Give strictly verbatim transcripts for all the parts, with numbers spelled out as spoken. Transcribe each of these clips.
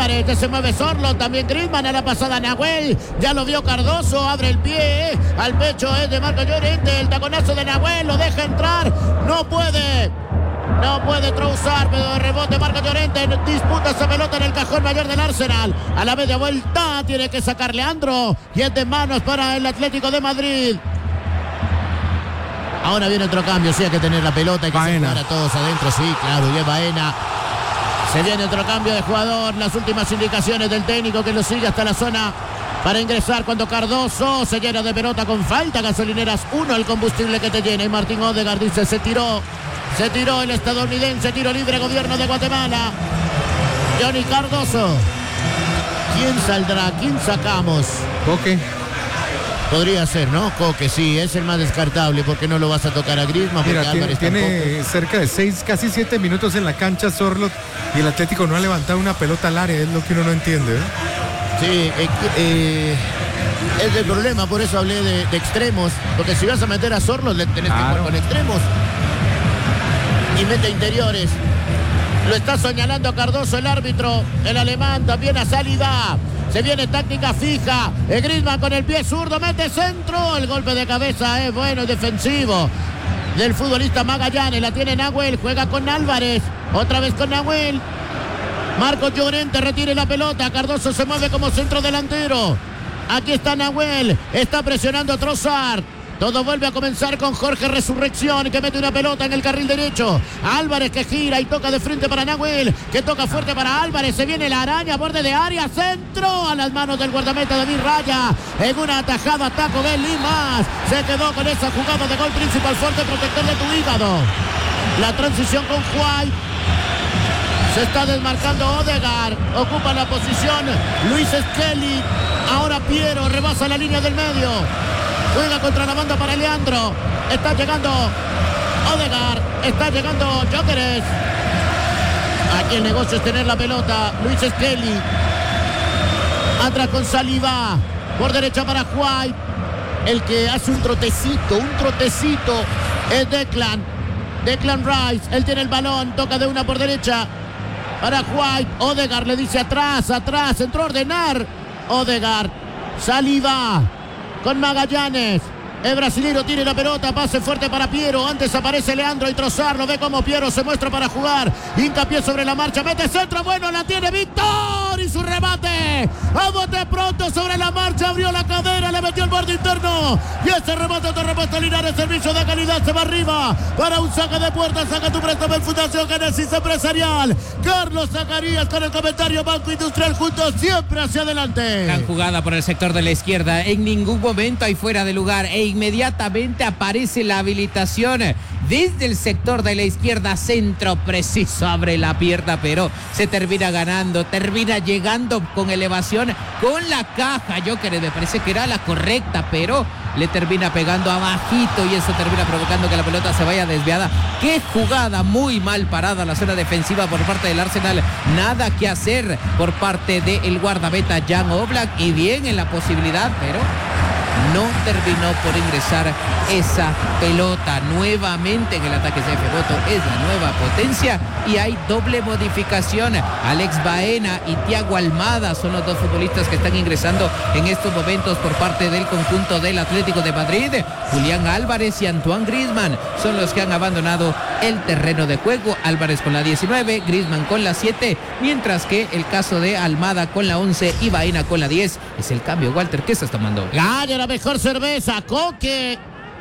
Álvarez, que se mueve Sorlo, también Griezmann, a la pasada Nahuel, ya lo vio Cardoso, abre el pie, eh, al pecho es de Marco Llorente, el taconazo de Nahuel, lo deja entrar, no puede, no puede Trossard, pero de rebote Marco Llorente, disputa esa pelota en el cajón mayor del Arsenal, a la media vuelta tiene que sacar Leandro, y es de manos para el Atlético de Madrid. Ahora viene otro cambio, sí hay que tener la pelota, hay que sacar a todos adentro, sí, claro, y es Baena. Se viene otro cambio de jugador, las últimas indicaciones del técnico que lo sigue hasta la zona para ingresar cuando Cardoso se llena de pelota con falta. Gasolineras uno, el combustible que te llena. Y Martín Odegaard dice, se tiró, se tiró el estadounidense, tiro libre, gobierno de Guatemala. Johnny Cardoso. ¿Quién saldrá? ¿Quién sacamos? Coque. Podría ser, ¿no? Coque, sí, es el más descartable porque no lo vas a tocar a Griezmann. Mira, tiene, tiene cerca de seis, casi siete minutos en la cancha Sorloth y el Atlético no ha levantado una pelota al área, es lo que uno no entiende, ¿eh? Sí, eh, eh, es el problema, por eso hablé de, de extremos, porque si vas a meter a Sorloth le tenés claro. que jugar con extremos y mete interiores. Lo está señalando Cardoso el árbitro, el alemán, también a Saliba. Se viene táctica fija. El Griezmann con el pie zurdo, mete centro. El golpe de cabeza es bueno, defensivo del futbolista Magallanes. La tiene Nahuel, juega con Álvarez. Otra vez con Nahuel. Marco Llorente retire la pelota. Cardoso se mueve como centro delantero. Aquí está Nahuel. Está presionando a Trossard. Todo vuelve a comenzar con Jorge Resurrección, que mete una pelota en el carril derecho. Álvarez que gira y toca de frente para Nahuel, que toca fuerte para Álvarez. Se viene la araña, borde de área, centro a las manos del guardameta David Raya. En una atajada, taco de Limas. Se quedó con esa jugada de gol principal, fuerte protector de tu hígado. La transición con White. Se está desmarcando Odegaard. Ocupa la posición Luis Skelly. Ahora Piero rebasa la línea del medio. Juega contra la banda para Leandro. Está llegando Odegaard. Está llegando Gyökeres. Aquí el negocio es tener la pelota. Luis Skelly. Atrás con Saliba. Por derecha para White. El que hace un trotecito. Un trotecito es Declan. Declan Rice. Él tiene el balón. Toca de una por derecha para White. Odegaard le dice atrás, atrás. Entró a ordenar Odegaard. Saliba con Magallanes. El brasileño tiene la pelota, pase fuerte para Piero. Antes aparece Leandro y Trossard. Lo ve como Piero se muestra para jugar. Hincapié sobre la marcha, mete centro, bueno, la tiene Víctor. Y su remate. A bote pronto sobre la marcha. Abrió la cadera, le metió el borde interno. Y ese remate de repuesto Linares, servicio de calidad, se va arriba. Para un saque de puerta, saca tu préstamo en Fundación Génesis Empresarial. Carlos Zacarías con el comentario Banco Industrial, juntos siempre hacia adelante. Gran jugada por el sector de la izquierda. En ningún momento hay fuera de lugar. E inmediatamente aparece la habilitación desde el sector de la izquierda, centro preciso, abre la pierna, pero se termina ganando, termina llegando con elevación con la caja. Gyökeres me parece que era la correcta, pero le termina pegando abajito y eso termina provocando que la pelota se vaya desviada. Qué jugada muy mal parada la zona defensiva por parte del Arsenal. Nada que hacer por parte del guardameta Jan Oblak, y bien en la posibilidad, pero no terminó por ingresar esa pelota. Nuevamente en el ataque C F Voto es la nueva potencia y hay doble modificación. Alex Baena y Thiago Almada son los dos futbolistas que están ingresando en estos momentos por parte del conjunto del Atlético de Madrid. Julián Álvarez y Antoine Griezmann son los que han abandonado el terreno de juego. Álvarez con la diecinueve, Griezmann con la siete, mientras que el caso de Almada con la once y Baena con la diez. Es el cambio. Walter, ¿qué estás tomando? Gana la mejor cerveza, Coque.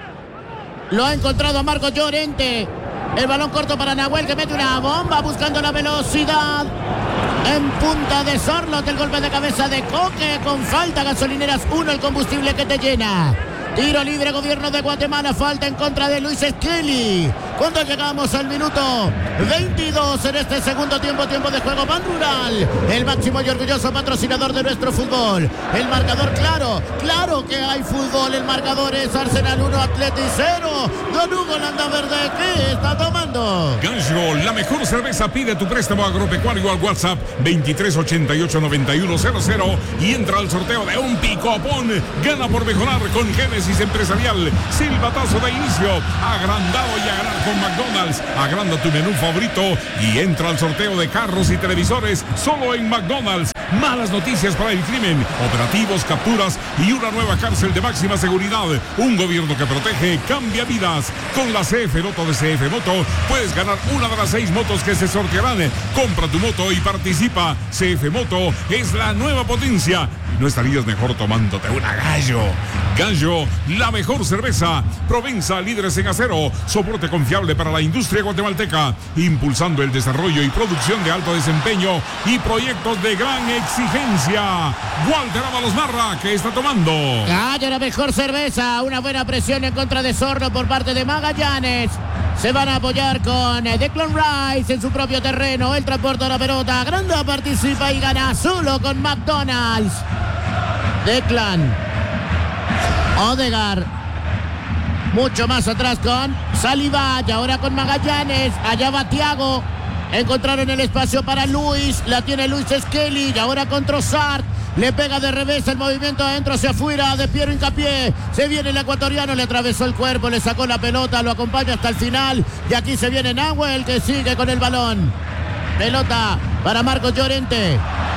Lo ha encontrado a Marco Llorente. El balón corto para Nahuel, que mete una bomba buscando la velocidad. En punta de Sorloth, el golpe de cabeza de Coque con falta. Gasolineras uno, el combustible que te llena. Tiro libre, gobierno de Guatemala, falta en contra de Luis Skelly. Cuando llegamos al minuto veintidós en este segundo tiempo, tiempo de juego, Ban Rural, el máximo y orgulloso patrocinador de nuestro fútbol. El marcador claro, claro que hay fútbol. El marcador es Arsenal uno, Atleti cero. Don Hugo Landaverde, ¿qué está tomando? Gallo, la mejor cerveza. Pide tu préstamo agropecuario al WhatsApp veintitrés ochenta y ocho noventa y uno cero cero y entra al sorteo de un picopón. Gana por mejorar con Génesis Empresarial. Silbatazo de inicio, agrandado y a ganar con McDonald's. Agranda tu menú favorito y entra al sorteo de carros y televisores solo en McDonald's. Malas noticias para el crimen, operativos, capturas y una nueva cárcel de máxima seguridad. Un gobierno que protege cambia vidas. Con la C F Moto de C F Moto puedes ganar una de las seis motos que se sortearán. Compra tu moto y participa. C F Moto es la nueva potencia. ¿No estarías mejor tomándote una Gallo? Gallo, la mejor cerveza. Provenza, líderes en acero. Soporte confiable para la industria guatemalteca. Impulsando el desarrollo y producción de alto desempeño y proyectos de gran exigencia. Walter Ábalos Marra, ¿qué está tomando? Gallo, la mejor cerveza. Una buena presión en contra de Sorno por parte de Magallanes. Se van a apoyar con Declan Rice en su propio terreno. El transporte de la pelota. Granda participa y gana solo con McDonald's. Declan. Odegaard. Mucho más atrás con Saliba. Y ahora con Magallanes. Allá va Thiago. Encontraron el espacio para Luis. La tiene Luis Skelly. Y ahora con Trossard. Le pega de revés el movimiento adentro hacia afuera de Piero Hincapié. Se viene el ecuatoriano, le atravesó el cuerpo, le sacó la pelota, lo acompaña hasta el final. Y aquí se viene Nahuel, que sigue con el balón. Pelota para Marcos Llorente.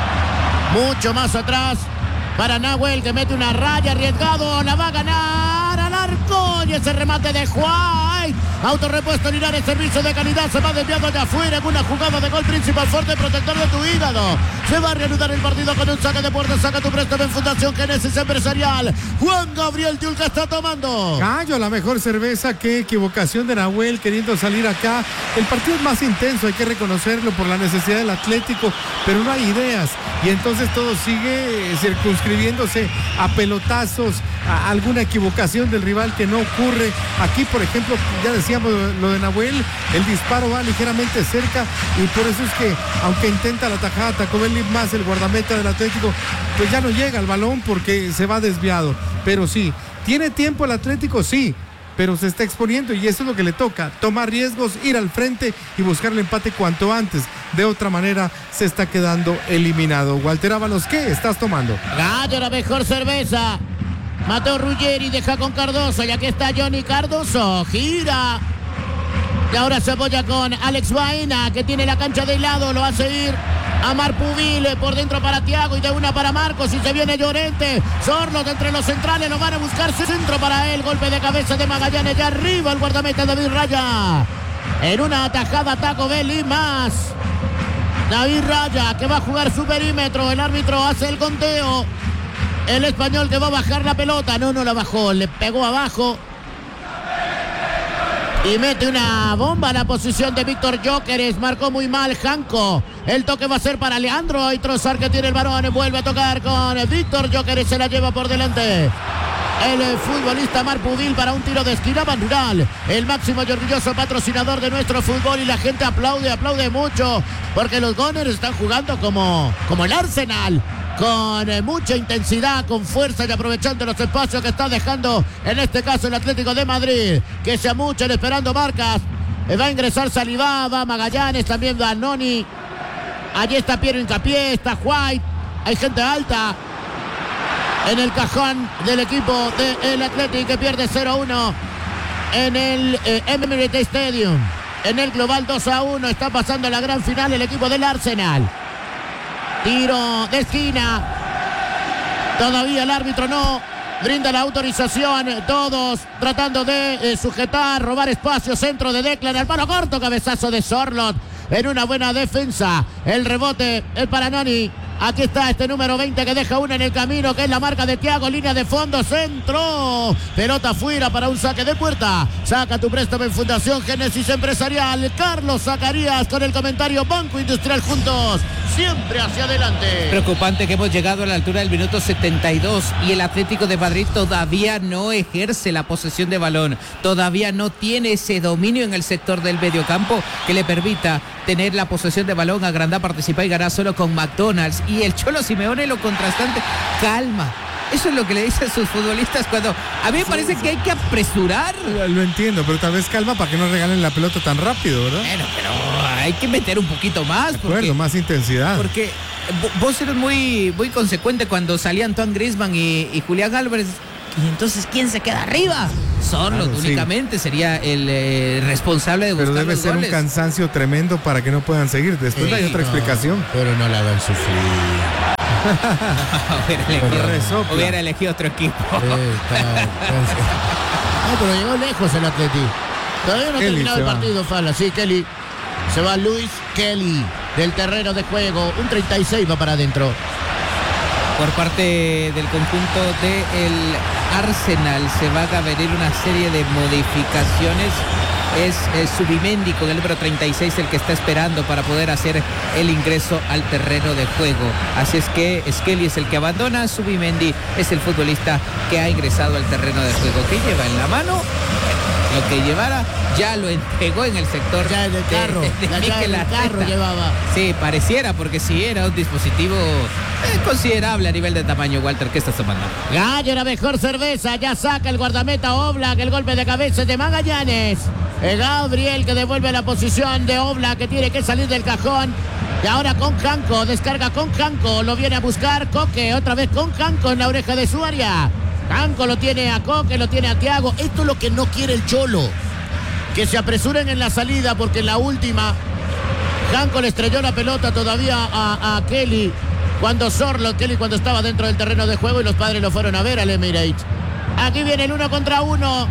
Mucho más atrás para Nahuel, que mete una raya, arriesgado. La va a ganar al arco. Y ese remate de White. Autorrepuesto Linares, servicio de calidad. Se va desviando allá afuera en una jugada de gol principal fuerte, protector de tu hígado. Se va a reanudar el partido con un saque de puerta. Saca tu préstamo en Fundación Génesis Empresarial. Juan Gabriel Tiulca está tomando. Gallo, la mejor cerveza. Qué equivocación de Nahuel queriendo salir acá. El partido es más intenso, hay que reconocerlo por la necesidad del Atlético, pero no hay ideas. Y entonces todo sigue circunscribiéndose a pelotazos, a alguna equivocación del rival que no ocurre. Aquí, por ejemplo, ya decíamos lo de Nahuel, el disparo va ligeramente cerca y por eso es que, aunque intenta la tajada, atacó Belli más el guardameta del Atlético, pues ya no llega al balón porque se va desviado. Pero sí, ¿tiene tiempo el Atlético? Sí, pero se está exponiendo y eso es lo que le toca, tomar riesgos, ir al frente y buscar el empate cuanto antes. De otra manera se está quedando eliminado. Walter Ábalos, ¿qué estás tomando? Gallo, la mejor cerveza. Mateo Ruggeri deja con Cardoso y aquí está Johnny Cardoso, gira. Y ahora se apoya con Alex Baena, que tiene la cancha de lado, lo hace ir a Marpuville, por dentro para Thiago y de una para Marcos, y se viene Llorente. Sorno de entre los centrales, lo van a buscar, centro para él, golpe de cabeza de Magallanes, ya arriba el guardameta David Raya. En una atajada Taco Bell y más. David Raya, que va a jugar su perímetro, el árbitro hace el conteo. El español que va a bajar la pelota, no, no la bajó, le pegó abajo. Y mete una bomba a la posición de Víctor Jóqueres. Marcó muy mal Janco. El toque va a ser para Leandro. Y Trossard, que tiene el balón, vuelve a tocar con Víctor Jóqueres. Se la lleva por delante el futbolista Marpuville para un tiro de esquina. Bandural, el máximo y orgulloso patrocinador de nuestro fútbol. Y la gente aplaude, aplaude mucho. Porque los Gunners están jugando como, como el Arsenal. Con eh, mucha intensidad, con fuerza y aprovechando los espacios que está dejando, en este caso el Atlético de Madrid, que se amuchan esperando marcas. Eh, va a ingresar Saliba, va Magallanes, también va Noni. Allí está Piero Hincapié, está White. Hay gente alta en el cajón del equipo del Atlético, que pierde cero a uno en el eh, Emirates Stadium. En el global dos a uno está pasando la gran final el equipo del Arsenal. Tiro de esquina. Todavía el árbitro no brinda la autorización. Todos tratando de eh, sujetar, robar espacio. Centro de Declan al palo corto. Cabezazo de Sorlot en una buena defensa. El rebote es para Noni. Aquí está este número veinte que deja una en el camino, que es la marca de Thiago. Línea de fondo, centro. Pelota fuera para un saque de puerta. Saca tu préstamo en Fundación Génesis Empresarial. Carlos Zacarías con el comentario Banco Industrial, juntos siempre hacia adelante. Preocupante que hemos llegado a la altura del minuto setenta y dos y el Atlético de Madrid todavía no ejerce la posesión de balón. Todavía no tiene ese dominio en el sector del mediocampo que le permita tener la posesión de balón, agrandar, participar y ganar solo con McDonald's. Y el Cholo Simeone, lo contrastante, calma. Eso es lo que le dice a sus futbolistas cuando a mí me parece que hay que apresurar. Lo entiendo, pero tal vez calma para que no regalen la pelota tan rápido, ¿verdad? Bueno, pero hay que meter un poquito más. De acuerdo, porque, más intensidad. Porque vos eres muy, muy consecuente cuando salía Antoine Griezmann y, y Julián Álvarez. Y entonces, ¿quién se queda arriba? Sorlot, claro, únicamente sí. Sería el eh, responsable de buscar Pero debe los ser goles. Un cansancio tremendo para que no puedan seguir. Después sí, hay otra no, explicación. Pero no la hagan sufrir. hubiera, elegido, hubiera elegido otro equipo. Eh, está, no, pero llegó lejos el Atleti. Todavía no ha terminado el partido, Fala. Sí, Kelly. Se va Luis Kelly del terreno de juego. Un treinta y seis va para adentro. Por parte del conjunto del Arsenal se va a venir una serie de modificaciones. Es, es Zubimendi con el número treinta y seis el que está esperando para poder hacer el ingreso al terreno de juego. Así es que Skelly es el que abandona, Zubimendi es el futbolista que ha ingresado al terreno de juego. ¿Qué lleva en la mano? Lo que llevara ya lo entregó en el sector ya del carro, de, de, de Mikel carro llevaba. Sí, pareciera, porque sí era un dispositivo eh, considerable a nivel de tamaño. Walter, ¿qué estás tomando? Gallo, la mejor cerveza, ya saca el guardameta Oblak, el golpe de cabeza de Magallanes. El Gabriel que devuelve la posición de Oblak, que tiene que salir del cajón. Y ahora con Janko, descarga con Janko, lo viene a buscar Coque, otra vez con Janko en la oreja de su área. Janko lo tiene a Coque, lo tiene a Thiago. Esto es lo que no quiere el Cholo. Que se apresuren en la salida, porque en la última Janko le estrelló la pelota todavía a, a Kelly. Cuando Sorlo, Kelly cuando estaba dentro del terreno de juego y los padres lo fueron a ver al Emirates. Aquí viene el uno contra uno.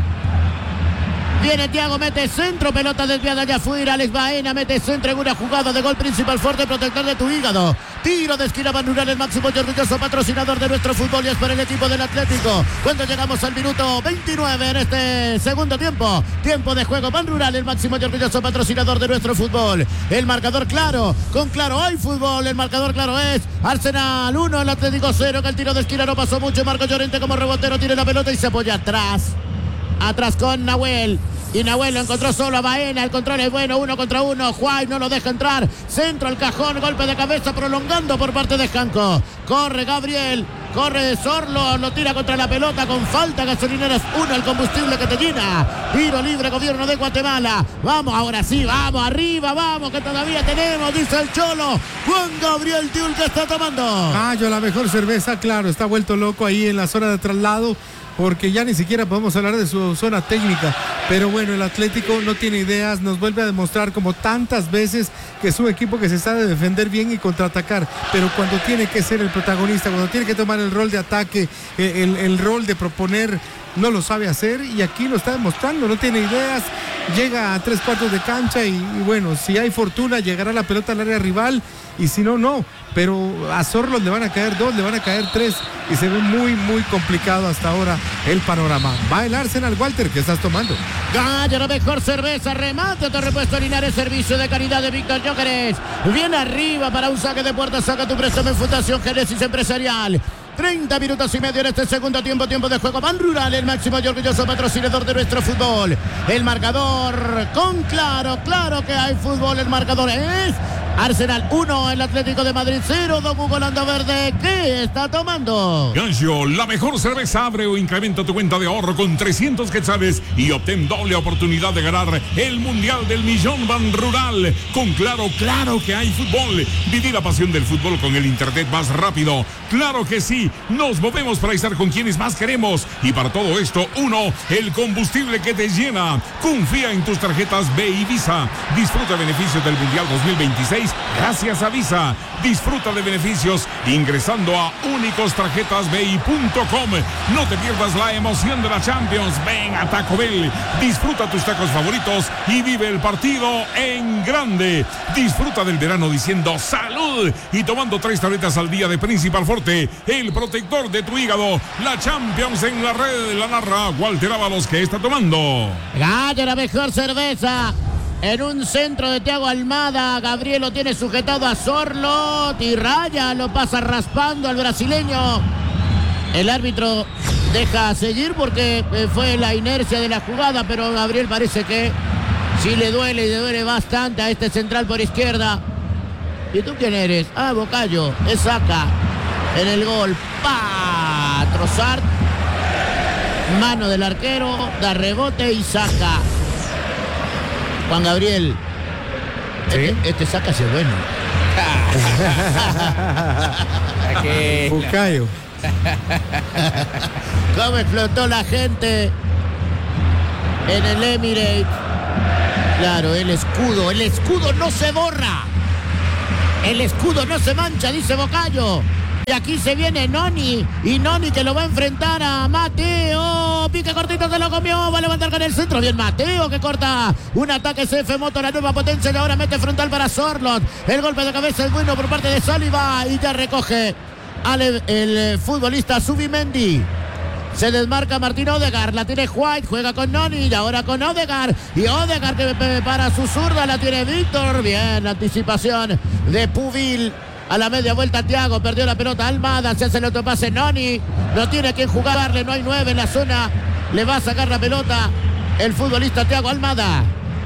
Viene Thiago, mete centro, pelota desviada allá afuera. Alex Baena mete centro en una jugada de gol principal fuerte, protector de tu hígado. Tiro de esquina, Ban Rural, el máximo y orgulloso patrocinador de nuestro fútbol, y es para el equipo del Atlético. Cuando llegamos al minuto veintinueve en este segundo tiempo, tiempo de juego, Ban Rural, el máximo y orgulloso patrocinador de nuestro fútbol. El marcador claro, con claro hay fútbol. El marcador claro es Arsenal uno, el Atlético cero, que el tiro de esquina no pasó mucho. Marco Llorente como rebotero tiene la pelota y se apoya atrás. Atrás con Nahuel. Y Nahuel lo encontró solo a Baena. El control es bueno, uno contra uno. Juay no lo deja entrar. Centro al cajón, golpe de cabeza prolongando por parte de Janko. Corre Gabriel, corre Sorlo, lo tira contra la pelota con falta. Gasolineras uno, el combustible que te llena. Tiro libre, gobierno de Guatemala. Vamos, ahora sí, vamos, arriba, vamos, que todavía tenemos, dice el Cholo. Juan Gabriel Tiul, que está tomando. Gallo, la mejor cerveza, claro, está vuelto loco ahí en la zona de traslado, porque ya ni siquiera podemos hablar de su zona técnica. Pero bueno, el Atlético no tiene ideas, nos vuelve a demostrar como tantas veces que es un equipo que se sabe defender bien y contraatacar, pero cuando tiene que ser el protagonista, cuando tiene que tomar el rol de ataque, el, el rol de proponer, no lo sabe hacer, y aquí lo está demostrando. No tiene ideas, llega a tres cuartos de cancha y, y bueno, si hay fortuna llegará la pelota al área rival, y si no, no. Pero a Sorlos le van a caer dos, le van a caer tres, y se ve muy, muy complicado hasta ahora el panorama. Va el Arsenal, Walter, ¿qué estás tomando? Gallo, la mejor cerveza, remate, otro repuesto Linares, servicio de calidad de Víctor Jóqueres. Viene arriba para un saque de puerta, saca tu préstamo en Fundación Génesis Empresarial. treinta minutos y medio en este segundo tiempo, tiempo de juego. Ban Rural, el máximo y orgulloso patrocinador de nuestro fútbol. El marcador con claro, claro que hay fútbol. El marcador es Arsenal uno, el Atlético de Madrid cero. Don Hugo Landa Verde, ¿qué está tomando? Gallo, la mejor cerveza. Abre o incrementa tu cuenta de ahorro con trescientos quetzales y obtén doble oportunidad de ganar el Mundial del Millón. Ban Rural, con claro, claro que hay fútbol. Viví la pasión del fútbol con el internet más rápido. Claro que sí, nos movemos para estar con quienes más queremos. Y para todo esto, uno, el combustible que te llena. Confía en tus tarjetas B y Visa. Disfruta beneficios del Mundial dos mil veintiséis gracias a Visa. Disfruta de beneficios ingresando a únicos tarjetas b i punto com. No te pierdas la emoción de la Champions. Ven a Taco Bell. Disfruta tus tacos favoritos y vive el partido en grande. Disfruta del verano diciendo salud y tomando tres tabletas al día de Principal Forte, el protector de tu hígado. La Champions en la red de la narra Walter Ábalos, que está tomando. Gallo, la mejor cerveza. En un centro de Thiago Almada, Gabriel lo tiene sujetado a Sorlo, y Raya lo pasa raspando al brasileño. El árbitro deja seguir porque fue la inercia de la jugada, pero Gabriel parece que sí le duele y le duele bastante a este central por izquierda. ¿Y tú quién eres? Ah, Bocayo, es Saca en el gol. ¡Pah! Trossard, mano del arquero, da rebote y saca. Juan Gabriel, ¿sí? este, este saca si es bueno. Bucayo. Cómo explotó la gente en el Emirates. Claro, el escudo, el escudo no se borra. El escudo no se mancha, dice Bocayo. Y aquí se viene Noni. Y Noni que lo va a enfrentar a Mateo. Pique cortito, se lo comió. Va a levantar con el centro. Bien Mateo que corta un ataque C F Moto, la nueva potencia. Y ahora mete frontal para Sorlot. El golpe de cabeza es bueno por parte de Saliba. Y ya recoge al el, el futbolista Zubimendi. Se desmarca Martín Odegaard, la tiene White, juega con Noni y ahora con Odegaard. Y Odegaard que para su zurda, la tiene Víctor. Bien, anticipación de Pubil. A la media vuelta Thiago, perdió la pelota Almada, se hace el otro pase Noni. No tiene quien jugarle, no hay nueve en la zona. Le va a sacar la pelota el futbolista Thiago Almada.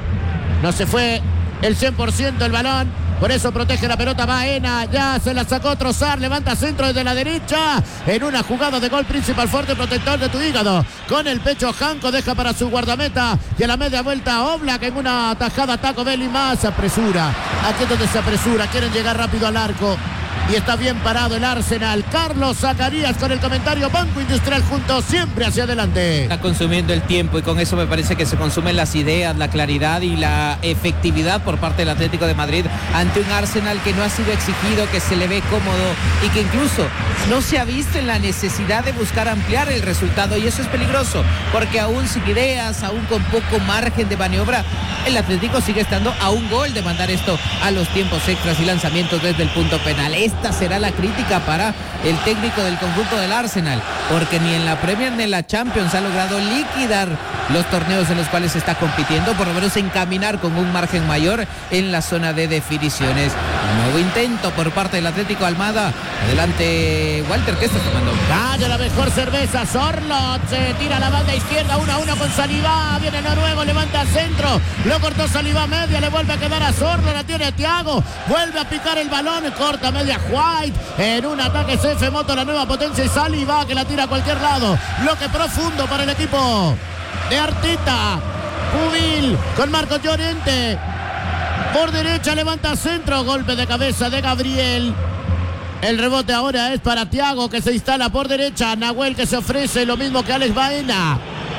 No se fue el cien por ciento el balón. Por eso protege la pelota Baena. Ya se la sacó Trossard. Levanta centro desde la derecha. En una jugada de gol principal fuerte protector de tu hígado. Con el pecho Janko deja para su guardameta. Y a la media vuelta Oblak en una atajada Taco Bell y más. Se apresura. Aquí es donde se apresura. Quieren llegar rápido al arco. Y está bien parado el Arsenal. Carlos Zacarías con el comentario. Banco Industrial juntos, siempre hacia adelante. Está consumiendo el tiempo y con eso me parece que se consumen las ideas, la claridad y la efectividad por parte del Atlético de Madrid ante un Arsenal que no ha sido exigido, que se le ve cómodo y que incluso no se ha visto en la necesidad de buscar ampliar el resultado, y eso es peligroso porque aún sin ideas, aún con poco margen de maniobra, el Atlético sigue estando a un gol de mandar esto a los tiempos extras y lanzamientos desde el punto penal. Esta será la crítica para el técnico del conjunto del Arsenal, porque ni en la Premier ni en la Champions ha logrado liquidar los torneos en los cuales está compitiendo, por lo menos encaminar con un margen mayor en la zona de definiciones. Nuevo intento por parte del Atlético Almada. Adelante, Walter, ¿qué estás tomando? Calla la mejor cerveza, Sorlot se tira a la banda izquierda, uno a uno con Saliba, viene Noruego, levanta centro, lo cortó Saliba media, le vuelve a quedar a Sorlot, la tiene Thiago, vuelve a picar el balón, corta media White, en un ataque C F Moto, la nueva potencia, y Saliba que la tira a cualquier lado, bloque profundo para el equipo de Arteta. Pubil con Marcos Llorente, por derecha levanta centro, golpe de cabeza de Gabriel. El rebote ahora es para Thiago que se instala por derecha. Nahuel que se ofrece, lo mismo que Alex Baena.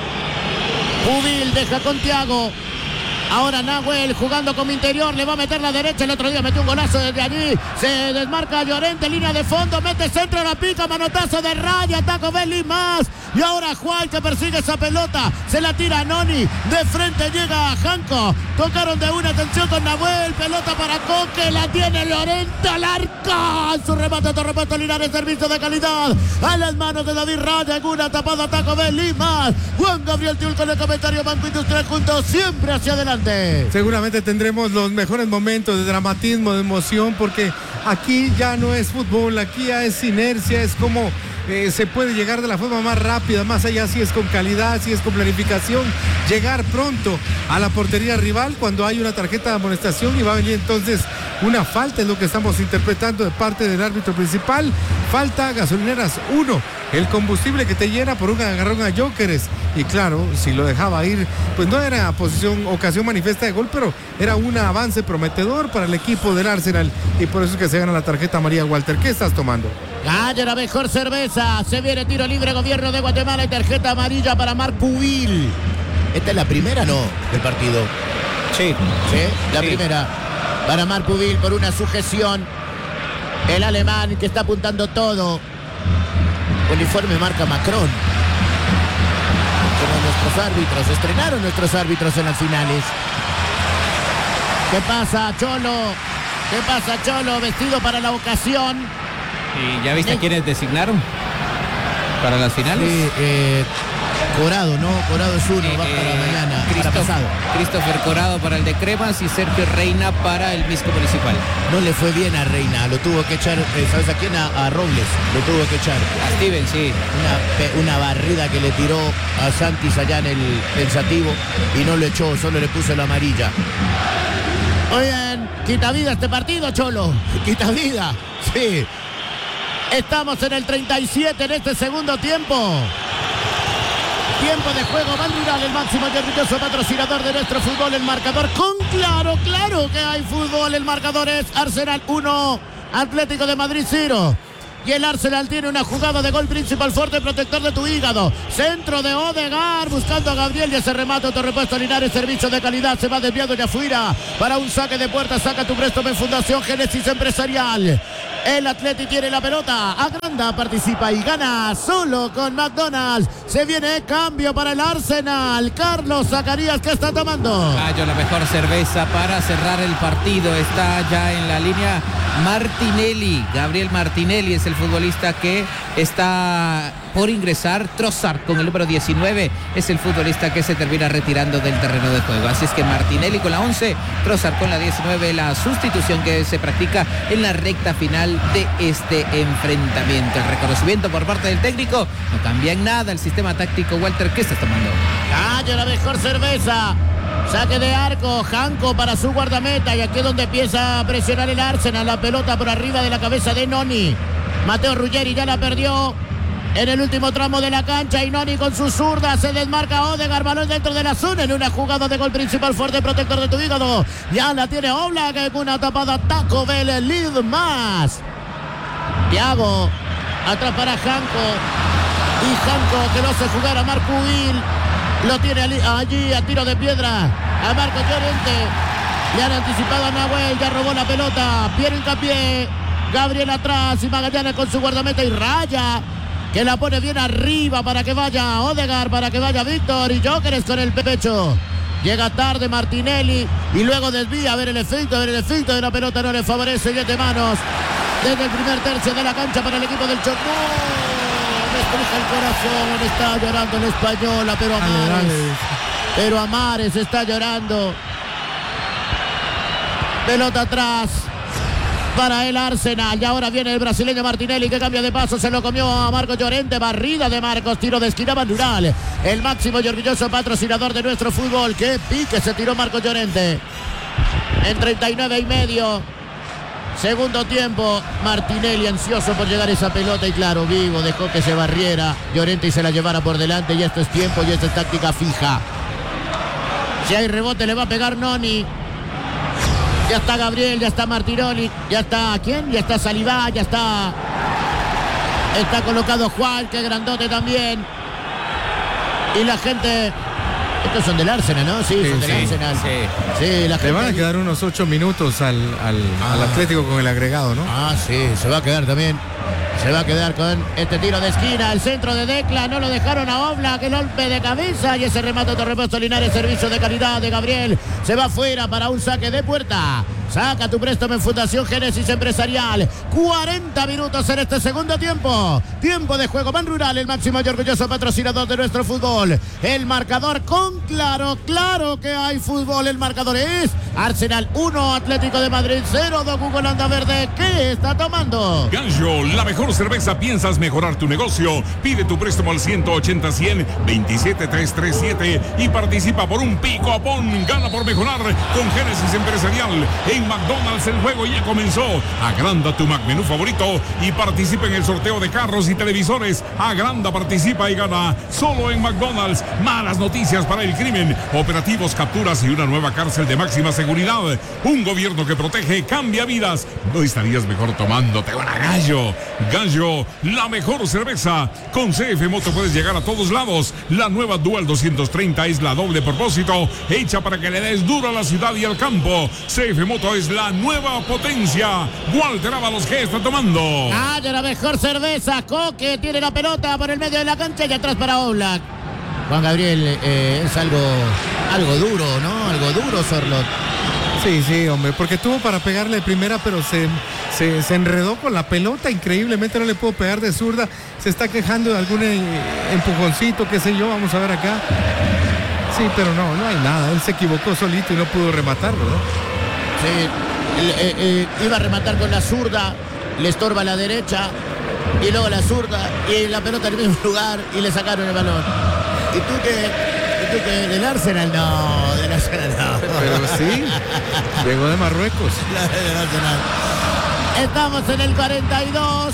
Pubil deja con Thiago. Ahora Nahuel jugando como interior, le va a meter la derecha. El otro día metió un golazo desde allí. Se desmarca Llorente, línea de fondo, mete centro, la pica, manotazo de raya, Taco Bell y más. Y ahora Juan que persigue esa pelota, se la tira a Noni, de frente llega a Janko. Tocaron de una, atención con Nahuel, pelota para Coque, la tiene Llorente al arco. Su remate, otro repuesto Linares, servicio de calidad. A las manos de David Raya, en una tapada Taco Bell y más. Juan Gabriel Tiul con el comentario, Banco Industrial juntos, siempre hacia adelante. Seguramente tendremos los mejores momentos de dramatismo, de emoción, porque aquí ya no es fútbol, aquí ya es inercia, es como eh, se puede llegar de la forma más rápida, más allá si es con calidad, si es con planificación, llegar pronto a la portería rival cuando hay una tarjeta de amonestación y va a venir entonces una falta, es lo que estamos interpretando de parte del árbitro principal. Falta Gasolineras uno, el combustible que te llena por un agarrón a Jóqueres. Y claro, si lo dejaba ir, pues no era posición, ocasión manifiesta de gol, pero era un avance prometedor para el equipo del Arsenal. Y por eso es que se gana la tarjeta amarilla. Walter, ¿qué estás tomando? Gaya la mejor cerveza. Se viene tiro libre, gobierno de Guatemala, y tarjeta amarilla para Marc Pubil. Esta es la primera, ¿no? Del partido. Sí. Sí, la sí. primera. Para Marc Pubil por una sujeción. El alemán que está apuntando todo. Uniforme marca Macron. Como nuestros árbitros. Estrenaron nuestros árbitros en las finales. ¿Qué pasa, Cholo? ¿Qué pasa, Cholo? Vestido para la ocasión. ¿Y ya viste a quiénes designaron para las finales? Sí, eh, Corado, ¿no? Corado es uno, Eh, va para eh, mañana, para Christoph- pasado. Christopher Corado para el de Cremas y Sergio Reina para el Misco Municipal. No le fue bien a Reina, lo tuvo que echar, eh, ¿sabes a quién? A, a Robles, lo tuvo que echar. A Steven, sí. Una, pe- una barrida que le tiró a Santis allá en el pensativo y no lo echó, solo le puso la amarilla. Oigan, quita vida este partido, Cholo. Quita vida, sí. Estamos en el treinta y siete en este segundo tiempo. Tiempo de juego, Bandiral, el máximo y orgulloso patrocinador de nuestro fútbol, el marcador. Con claro, claro que hay fútbol. El marcador es Arsenal uno, Atlético de Madrid cero. Y el Arsenal tiene una jugada de gol principal fuerte, protector de tu hígado. Centro de Odegaard, buscando a Gabriel y ese remate, otro repuesto Linares, servicio de calidad, se va desviado ya afuera para un saque de puerta. Saca tu préstamo en Fundación Génesis Empresarial. El Atleti tiene la pelota, agranda, participa y gana solo con McDonald's. Se viene cambio para el Arsenal. Carlos Zacarías, ¿qué está tomando? Gallo, la mejor cerveza para cerrar el partido. Está ya en la línea Martinelli. Gabriel Martinelli es el futbolista que está por ingresar. Trossard con el número diecinueve es el futbolista que se termina retirando del terreno de juego. Así es que Martinelli con la once, Trossard con la diecinueve, la sustitución que se practica en la recta final de este enfrentamiento. El reconocimiento por parte del técnico no cambia en nada el sistema táctico. Walter, ¿qué estás tomando? Gallo, la mejor cerveza. Saque de arco, Janko para su guardameta y aquí es donde empieza a presionar el Arsenal. La pelota por arriba de la cabeza de Noni. Matteo Ruggeri ya la perdió en el último tramo de la cancha y Noni con su zurda se desmarca Odegaard, balón dentro de la zona en una jugada de gol principal, fuerte protector de tu hígado. Ya la tiene Oblak con una tapada Taco Bell, lead más. Thiago, atrás para Janko y Janko que lo hace jugar a Marco Will. Lo tiene allí a tiro de piedra a Marcos Llorente. Le han anticipado a Nahuel, ya robó la pelota. Pierre hincapié, Gabriel atrás y Magallanes con su guardameta y Raya, que la pone bien arriba para que vaya Odegaard, para que vaya Víctor y Jóqueres con el pecho. Llega tarde Martinelli y luego desvía, a ver el efecto, a ver el efecto de la pelota, no le favorece, siete manos desde el primer tercio de la cancha para el equipo del Chocó. Me estruja el corazón, está llorando el Española, pero Amares, dale, dale. pero Amares está llorando. Pelota atrás para el Arsenal y ahora viene el brasileño Martinelli que cambia de paso, se lo comió a Marcos Llorente, barrida de Marcos, tiro de esquina Manural, el máximo y orgulloso patrocinador de nuestro fútbol. Qué pique se tiró Marcos Llorente en treinta y nueve y medio. Segundo tiempo, Martinelli ansioso por llegar a esa pelota y claro, Vigo dejó que se barriera Llorente y se la llevara por delante y esto es tiempo y esto es táctica fija. Si hay rebote le va a pegar Noni. Ya está Gabriel, ya está Martinelli, ya está, ¿quién? Ya está Saliba, ya está... Está colocado Juan, que grandote también. Y la gente... Estos son del Arsenal, ¿no? Sí, sí son del sí, Arsenal. Sí, sí la gente... Le van a quedar unos ocho minutos al, al, ah. al Atlético con el agregado, ¿no? Ah, sí, se va a quedar también. Se va a quedar con este tiro de esquina. El centro de Decla, no lo dejaron a Oblak. El golpe de cabeza y ese remate de repuesto Linares. Servicio de calidad de Gabriel. Se va fuera para un saque de puerta. Saca tu préstamo en Fundación Génesis Empresarial. cuarenta minutos en este segundo tiempo. Tiempo de juego. Ban Rural, el máximo y orgulloso patrocinador de nuestro fútbol. El marcador con claro, claro que hay fútbol. El marcador es Arsenal uno, Atlético de Madrid cero. Don Hugo Landa Verde, ¿qué está tomando? Gallo, la mejor cerveza. ¿Piensas mejorar tu negocio? Pide tu préstamo al ciento ochenta cien veintisiete trescientos treinta y siete y participa por un pico a pon. Gana por mejorar con Génesis Empresarial. En McDonald's el juego ya comenzó. Agranda tu McMenú favorito y participa en el sorteo de carros y televisores. Agranda, participa y gana solo en McDonald's. Malas noticias para el crimen. Operativos, capturas y una nueva cárcel de máxima seguridad. Un gobierno que protege, cambia vidas. ¿No estarías mejor tomándote una Gallo? Gallo, la mejor cerveza. Con C F Moto puedes llegar a todos lados. La nueva Dual doscientos treinta es la doble propósito, hecha para que le des duro a la ciudad y al campo. C F Moto es la nueva potencia. Walter Ábalos, ¿qué está tomando? Ah, de la mejor cerveza. Coque tiene la pelota por el medio de la cancha y atrás para Oblak. Juan Gabriel, eh, es algo, algo duro, ¿no? Algo duro, Sorlot. Sí, sí, hombre, porque tuvo para pegarle de primera, pero se, se, se enredó con la pelota, increíblemente no le pudo pegar de zurda, se está quejando de algún empujoncito, qué sé yo, vamos a ver acá. Sí, pero no, no hay nada, él se equivocó solito y no pudo rematarlo, ¿no? Sí, eh, eh, iba a rematar con la zurda, le estorba la derecha y luego la zurda y la pelota en el mismo lugar y le sacaron el balón. ¿Y tú qué? ¿Del Arsenal? No, del Arsenal no. Pero sí, llegó de Marruecos. Del Arsenal. Estamos en el cuarenta y dos.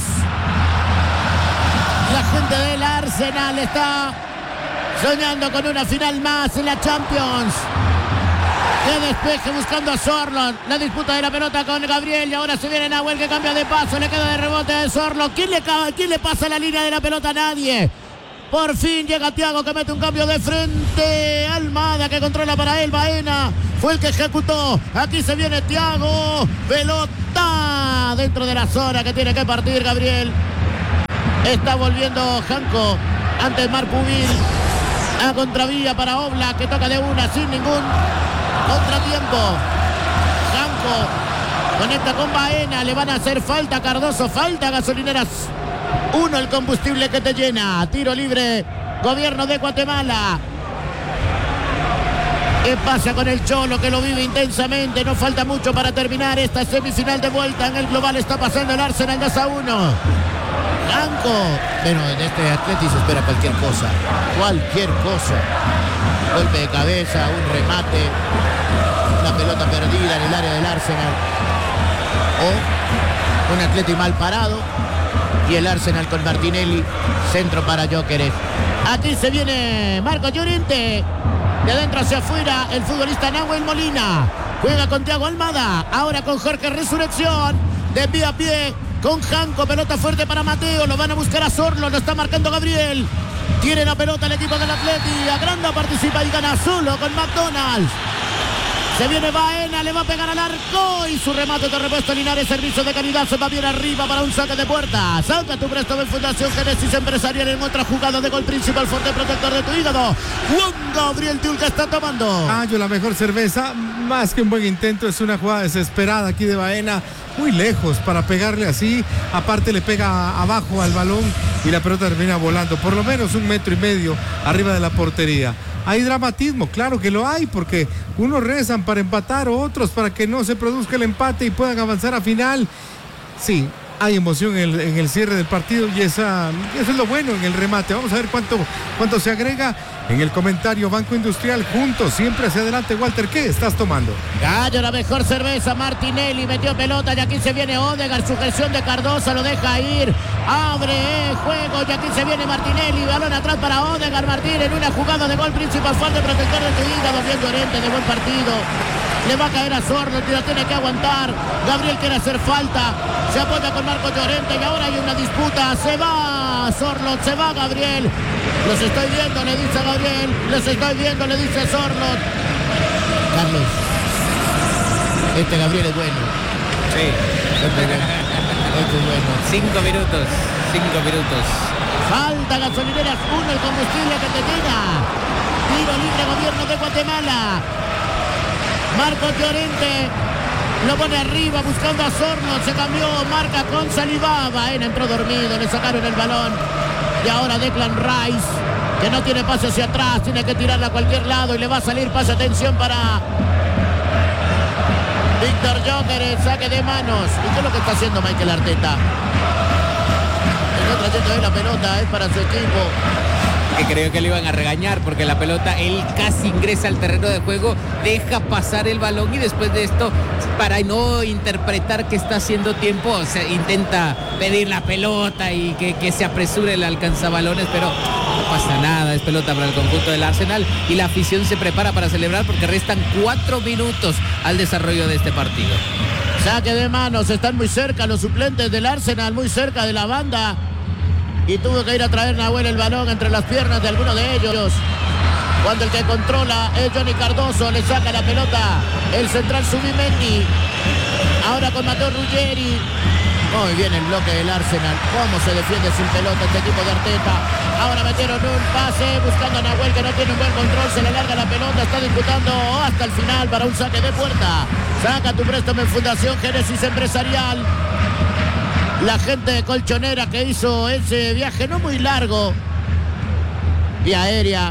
La gente del Arsenal está soñando con una final más en la Champions. Que despeje buscando a Sorlot. La disputa de la pelota con Gabriel y ahora se viene Nahuel que cambia de paso. Le queda de rebote de Sorlot. ¿Quién le, ¿Quién le pasa la línea de la pelota? Nadie. Por fin llega Thiago que mete un cambio de frente. Almada que controla para él. Baena fue el que ejecutó. Aquí se viene Thiago. Pelota dentro de la zona que tiene que partir Gabriel. Está volviendo Janko ante Marpubil. A contravía para Oblak, que toca de una sin ningún contratiempo. Janko conecta con Baena. Le van a hacer falta a Cardoso. Falta a Gasolineras. Uno el combustible que te llena. Tiro libre. Gobierno de Guatemala. ¿Qué pasa con el Cholo, que lo vive intensamente? No falta mucho para terminar esta semifinal de vuelta. En el global está pasando el Arsenal dos a uno. Janko. Bueno, en este Atleti se espera cualquier cosa. Cualquier cosa. Golpe de cabeza, un remate, una pelota perdida en el área del Arsenal. O un Atleti mal parado. Y el Arsenal con Martinelli. Centro para Gyökeres. Aquí se viene Marco Llorente. De adentro hacia afuera, el futbolista Nahuel Molina. Juega con Thiago Almada. Ahora con Jorge Resurrección. De pie a pie con Janko. Pelota fuerte para Mateo. Lo van a buscar a Sorlo. Lo está marcando Gabriel. Tiene la pelota el equipo del Atleti. Agranda, participa y gana solo con McDonald's. Se viene Baena, le va a pegar al arco y su remate de repuesto Linares, servicio de calidad, se va bien arriba para un saque de puerta. Saca tu préstamo en Fundación Génesis Empresarial en otra jugada de gol principal, fuerte protector de tu hígado. Juan Gabriel Tiul, que está tomando. Ah, yo la mejor cerveza, más que un buen intento, es una jugada desesperada aquí de Baena. Muy lejos para pegarle así, aparte le pega abajo al balón y la pelota termina volando, por lo menos un metro y medio arriba de la portería. Hay dramatismo, claro que lo hay, porque unos rezan para empatar, otros para que no se produzca el empate y puedan avanzar a final. Sí, hay emoción en el, en el cierre del partido y esa, eso es lo bueno en el remate. Vamos a ver cuánto, cuánto se agrega en el comentario. Banco Industrial, juntos, siempre hacia adelante. Walter, ¿qué estás tomando? Gallo, la mejor cerveza. Martinelli metió pelota y aquí se viene Odegaard, sujeción de Cardoso, lo deja ir, abre eh, juego y aquí se viene Martinelli, balón atrás para Odegaard. Martín en una jugada de gol principal, falta de protector de tu hígado, bien Llorente, de buen partido. Le va a caer a Sorno, lo tiene que aguantar. Gabriel quiere hacer falta. Se apoya con Marco Llorente y ahora hay una disputa. Se va Sorno, se va Gabriel. Los estoy viendo, le dice Gabriel. Los estoy viendo, le dice Sorno. Carlos, este Gabriel es bueno. Sí. Este es bueno. Este es bueno. Cinco minutos. Cinco minutos. Falta Gasolineras uno, el combustible que te llega. Tiro libre, Gobierno de Guatemala. Marco Llorente lo pone arriba buscando a Sorno, se cambió, marca con Saliba. Baena entró dormido, le sacaron el balón. Y ahora Declan Rice, que no tiene pase hacia atrás, tiene que tirarla a cualquier lado y le va a salir pase, atención para Víctor Gyökeres, saque de manos. ¿Y qué es lo que está haciendo Mikel Arteta? El otro trayendo de la pelota es para su equipo. Que creo que le iban a regañar porque la pelota, él casi ingresa al terreno de juego, deja pasar el balón y después de esto, para no interpretar que está haciendo tiempo, se intenta pedir la pelota y que, que se apresure el alcanzabalones, pero no pasa nada, es pelota para el conjunto del Arsenal y la afición se prepara para celebrar porque restan cuatro minutos al desarrollo de este partido. Saque de manos, están muy cerca los suplentes del Arsenal, muy cerca de la banda. Y tuvo que ir a traer Nahuel el balón entre las piernas de alguno de ellos. Cuando el que controla es Johnny Cardoso, le saca la pelota el central Zubimendi. Ahora con Mateo Ruggeri. Muy bien el bloque del Arsenal. Cómo se defiende sin pelota este equipo de Arteta. Ahora metieron un pase buscando a Nahuel, que no tiene un buen control. Se le larga la pelota. Está disputando hasta el final para un saque de puerta. Saca tu préstamo en Fundación Génesis Empresarial. La gente de Colchonera que hizo ese viaje no muy largo, vía aérea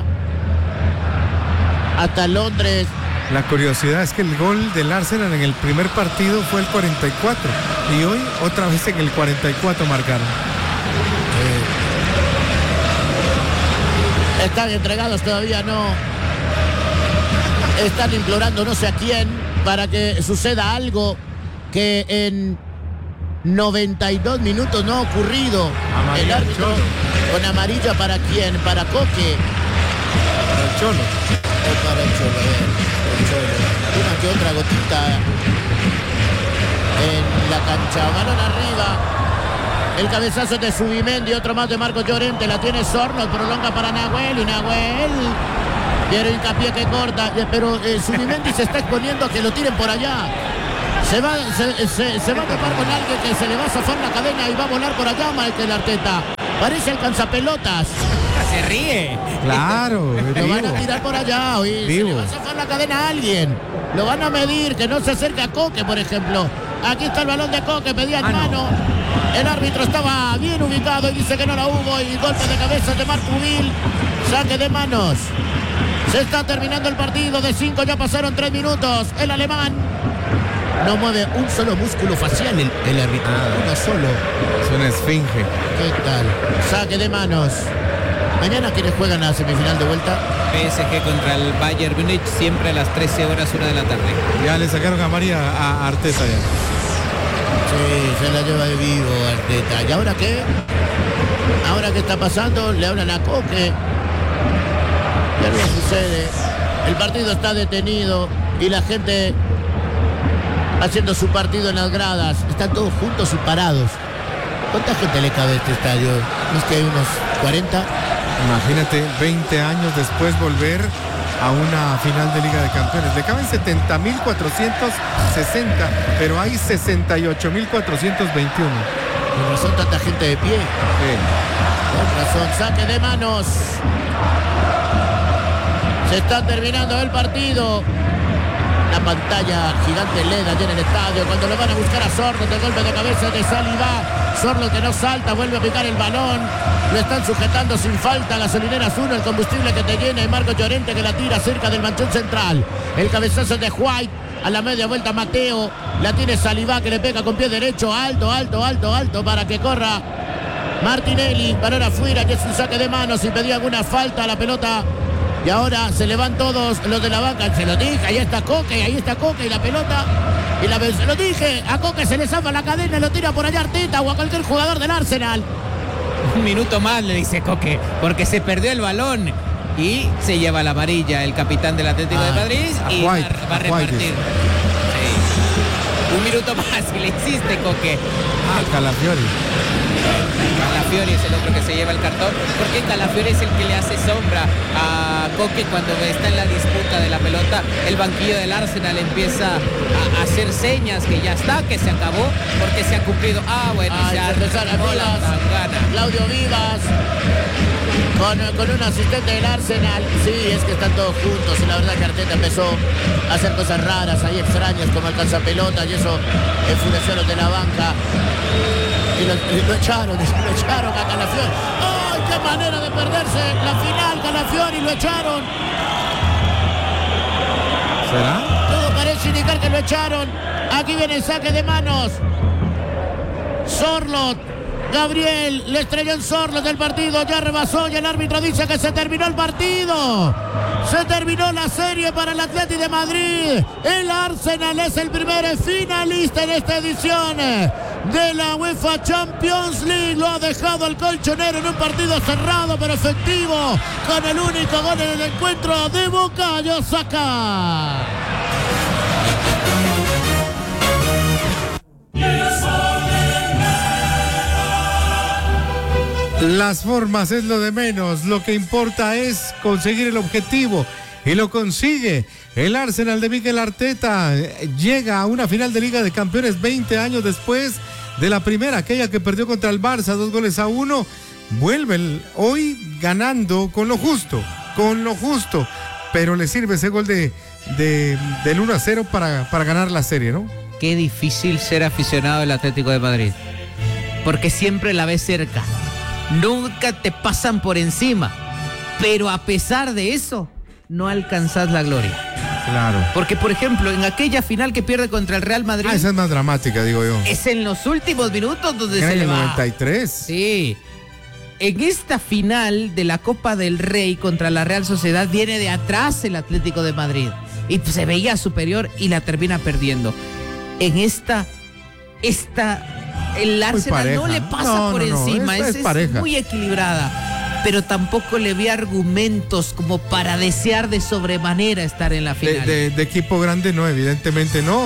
hasta Londres. La curiosidad es que el gol del Arsenal en el primer partido fue el cuarenta y cuatro y hoy otra vez en el cuarenta y cuatro marcaron. Eh, están entregados todavía, no. Están implorando no sé a quién para que suceda algo que en noventa y dos minutos no ha ocurrido. Amarilla, el árbitro con amarilla para quién, para Coque. Para el Cholo. O para el Cholo, eh. el Cholo. Una que otra gotita en la cancha. Balón arriba. El cabezazo de Zubimendi, otro más de Marco Llorente. La tiene Sorno, prolonga para Nahuel y Nahuel. Quiero hincapié que corta, pero eh, Zubimendi se está exponiendo a que lo tiren por allá. Se va, se, se, se va a topar con alguien que se le va a zafar la cadena y va a volar por allá, Michael Arteta. Parece el canzapelotas. Se ríe. Claro, Lo van a tirar por allá, oí. Se le va a zafar la cadena a alguien. Lo van a medir, que no se acerque a Coque, por ejemplo. Aquí está el balón de Coque, pedía en ah, mano. No. El árbitro estaba bien ubicado y dice que no la hubo. Y golpe de cabeza de Marc Ubil. Saque de manos. Se está terminando el partido. De cinco ya pasaron tres minutos. El alemán no mueve un solo músculo facial el, el árbitro. Ah, uno solo. Es una esfinge. ¿Qué tal? Saque de manos. Mañana, ¿quiénes juegan a la semifinal de vuelta? P S G contra el Bayern Múnich, siempre a las trece horas, una de la tarde. Ya le sacaron a María a Arteta ya. Sí, se la lleva de vivo Arteta. ¿Y ahora qué? ¿Ahora qué está pasando? Le hablan a Coque. ¿Qué algo sucede? El partido está detenido y la gente haciendo su partido en las gradas. Están todos juntos y parados. ¿Cuánta gente le cabe a este estadio? ¿No es que hay unos cuarenta? Imagínate, veinte años después volver a una final de Liga de Campeones. Le caben setenta mil cuatrocientos sesenta, pero hay sesenta y ocho mil cuatrocientos veintiuno. Con razón tanta gente de pie. Sí. Con razón, saque de manos. Se está terminando el partido. La pantalla gigante L E D allí en el estadio. Cuando lo van a buscar a Sorloth, el golpe de cabeza de Saliba. Sorloth que no salta, vuelve a picar el balón. Lo están sujetando sin falta. Gasolineras uno, el combustible que te llena. Y Marco Llorente que la tira cerca del manchón central. El cabezazo de White. A la media vuelta Mateo. La tiene Saliba que le pega con pie derecho. Alto, alto, alto, alto para que corra Martinelli. Balón afuera, que es un saque de manos. Si pedía alguna falta a la pelota. Y ahora se le van todos los de la banca. Se lo dije, ahí está Coque, ahí está Coque y la pelota. Y la se lo dije, a Coque se le zafa la cadena y lo tira por allá Arteta o a cualquier jugador del Arsenal. Un minuto más, le dice Coque, porque se perdió el balón. Y se lleva la amarilla el capitán del Atlético ah, de Madrid y White, va, va a repartir. Sí. Un minuto más y le insiste Coque. Ah, Calafiori. Calafiori es el otro que se lleva el cartón, porque Calafiori es el que le hace sombra a Coque cuando está en la disputa de la pelota. El banquillo del Arsenal empieza a hacer señas que ya está, que se acabó, porque se ha cumplido. Ah, bueno, ah, ya no la Claudio Vivas con, con un asistente del Arsenal. Sí, es que están todos juntos y la verdad que Arteta empezó a hacer cosas raras ahí, extrañas, como alcanza pelota, y eso enfureció a los de la banca. Y lo, y lo echaron, lo echaron a Calafiori. ¡Ay, qué manera de perderse la final! Calafiori lo echaron. ¿Será? Todo parece indicar que lo echaron. Aquí viene el saque de manos. Sorloth. Gabriel le estrelló en Sorloth del partido. Ya rebasó y el árbitro dice que se terminó el partido. Se terminó la serie para el Atlético de Madrid. El Arsenal es el primer finalista en esta edición de la UEFA Champions League. Lo ha dejado el colchonero en un partido cerrado pero efectivo, con el único gol en el encuentro de Bukayo Saka. Las formas es lo de menos, lo que importa es conseguir el objetivo y lo consigue. El Arsenal de Mikel Arteta llega a una final de Liga de Campeones veinte años después de la primera, aquella que perdió contra el Barça, dos goles a uno. Vuelve el, hoy ganando con lo justo, con lo justo, pero le sirve ese gol de, de del uno a cero para, para ganar la serie, ¿no? Qué difícil ser aficionado del Atlético de Madrid, porque siempre la ves cerca. Nunca te pasan por encima, pero a pesar de eso, no alcanzas la gloria. Claro. Porque, por ejemplo, en aquella final que pierde contra el Real Madrid... Ah, esa es más dramática, digo yo. Es en los últimos minutos donde en se el le va. noventa y tres. Sí. En esta final de la Copa del Rey contra la Real Sociedad viene de atrás el Atlético de Madrid. Y se veía superior y la termina perdiendo. En esta... esta el Arsenal no le pasa no, por no, encima, no, es, es, es muy equilibrada, pero tampoco le vi argumentos como para desear de sobremanera estar en la final. De, de, de equipo grande no, evidentemente no.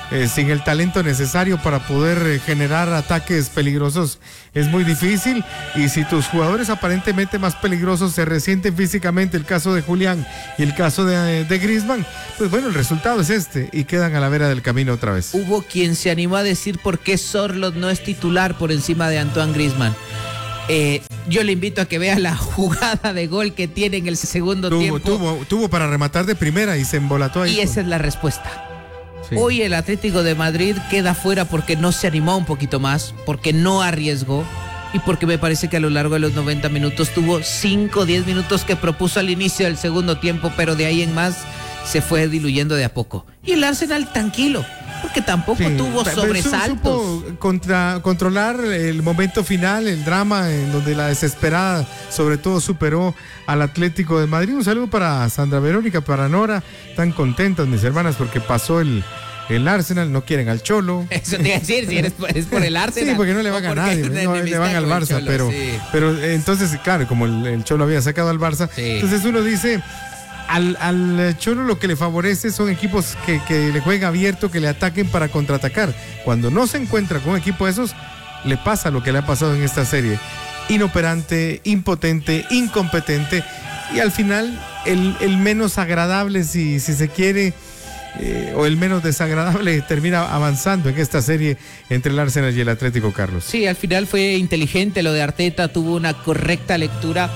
eh, sin el talento necesario para poder eh, generar ataques peligrosos es muy difícil, y si tus jugadores aparentemente más peligrosos se resienten físicamente, el caso de Julián y el caso de, de Griezmann, pues bueno, el resultado es este y quedan a la vera del camino otra vez. Hubo quien se animó a decir por qué Sorloth no es titular por encima de Antoine Griezmann. Eh, yo le invito a que vea la jugada de gol que tiene en el segundo tuvo, tiempo. Tuvo, tuvo para rematar de primera y se embolató ahí. Y esa es la respuesta. Sí. Hoy el Atlético de Madrid queda fuera porque no se animó un poquito más, porque no arriesgó y porque me parece que a lo largo de los noventa minutos tuvo cinco o diez minutos que propuso al inicio del segundo tiempo, pero de ahí en más se fue diluyendo de a poco. Y el Arsenal tranquilo, porque tampoco sí, tuvo sobresaltos. Supo contra, controlar el momento final, el drama en donde la desesperada sobre todo superó al Atlético de Madrid. Un saludo para Sandra Verónica, para Nora, tan contentas mis hermanas porque pasó el, el Arsenal, no quieren al Cholo. Eso te iba a decir, si eres, es por el Arsenal. Sí, porque no le van a nadie, no, le van al Barça, Cholo, pero, sí. pero entonces, claro, como el, el Cholo había sacado al Barça, sí. entonces uno dice... Al, al Cholo lo que le favorece son equipos que, que le jueguen abierto, que le ataquen para contraatacar. Cuando no se encuentra con un equipo de esos, le pasa lo que le ha pasado en esta serie. Inoperante, impotente, incompetente, y al final el, el menos agradable, si, si se quiere, eh, o el menos desagradable, termina avanzando en esta serie entre el Arsenal y el Atlético, Carlos. Sí, al final fue inteligente lo de Arteta, tuvo una correcta lectura.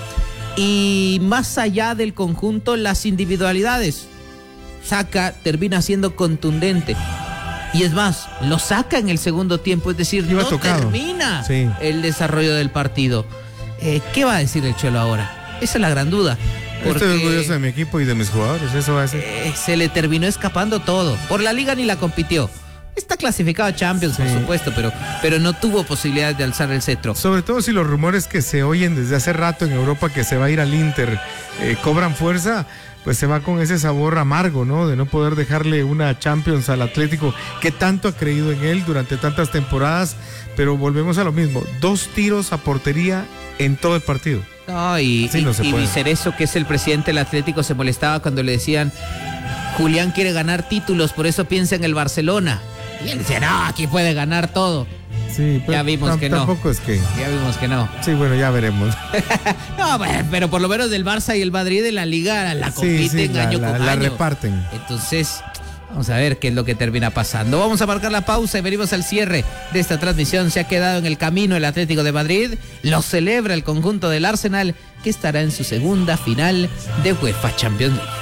Y más allá del conjunto, las individualidades. Saka termina siendo contundente. Y es más, lo saca en el segundo tiempo, es decir, Iba no tocado. termina sí. el desarrollo del partido. Eh, ¿Qué va a decir el Cholo ahora? Esa es la gran duda. Estoy orgulloso de mi equipo y de mis jugadores, eso va a ser. Eh, se le terminó escapando todo. Por la liga ni la compitió. Está clasificado a Champions, sí. por supuesto, pero, pero no tuvo posibilidad de alzar el cetro. Sobre todo si los rumores que se oyen desde hace rato en Europa que se va a ir al Inter eh, cobran fuerza, pues se va con ese sabor amargo, ¿no? De no poder dejarle una Champions al Atlético que tanto ha creído en él durante tantas temporadas, pero volvemos a lo mismo, dos tiros a portería en todo el partido. No, y, sí, no y, y Vicerezo, que es el presidente del Atlético, se molestaba cuando le decían Julián quiere ganar títulos, por eso piensa en el Barcelona. Y él decía, no, aquí puede ganar todo. Sí, pero ya vimos que no. Tampoco es que. Ya vimos que no. Sí, bueno, ya veremos. No, pero por lo menos del Barça y el Madrid en la Liga la compiten sí, sí, año la, con la, año. La reparten. Entonces, vamos a ver qué es lo que termina pasando. Vamos a marcar la pausa y venimos al cierre de esta transmisión. Se ha quedado en el camino el Atlético de Madrid. Lo celebra el conjunto del Arsenal, que estará en su segunda final de UEFA Champions League.